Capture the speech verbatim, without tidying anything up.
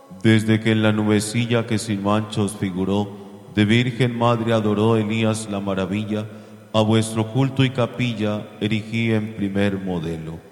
Desde que en la nubecilla que sin manchos figuró, de Virgen Madre adoró Elías la maravilla, a vuestro culto y capilla erigí en primer modelo.